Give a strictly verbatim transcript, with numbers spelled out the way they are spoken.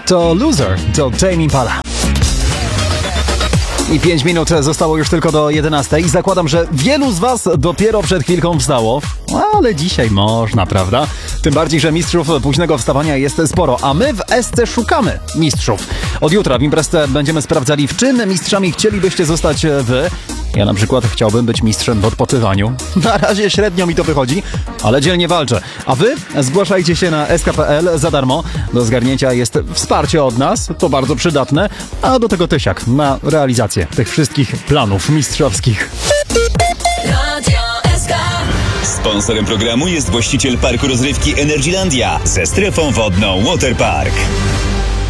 To Loser, to Tame Impala. I pięć minut zostało już tylko do jedenastej i zakładam, że wielu z was dopiero przed chwilką wstało. Ale dzisiaj można, prawda? Tym bardziej, że mistrzów późnego wstawania jest sporo, a my w S C szukamy mistrzów. Od jutra w Imprezce będziemy sprawdzali, w czym mistrzami chcielibyście zostać wy. Ja na przykład chciałbym być mistrzem w odpoczywaniu. Na razie średnio mi to wychodzi, ale dzielnie walczę. A wy zgłaszajcie się na S K kropka P L za darmo. Do zgarnięcia jest wsparcie od nas, to bardzo przydatne, a do tego tysiak na realizację tych wszystkich planów mistrzowskich. Sponsorem programu jest właściciel parku rozrywki Energylandia ze strefą wodną Waterpark.